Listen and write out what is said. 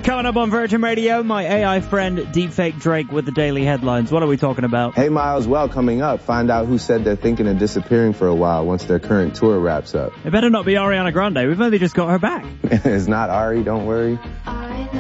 Coming up on Virgin Radio, my AI friend Deepfake Drake with the daily headlines. What are we talking about? Hey Miles, well, coming up, find out who said they're thinking of disappearing for a while once their current tour wraps up. It better not be Ariana Grande. We've only just got her back. It's not Ari, don't worry.